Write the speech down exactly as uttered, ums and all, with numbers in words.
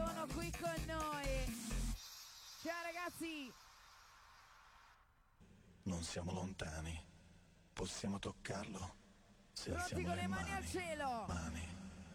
sono qui con noi. Ciao ragazzi. Non siamo lontani, possiamo toccarlo se Pronti alziamo con le le mani mani, al cielo. mani.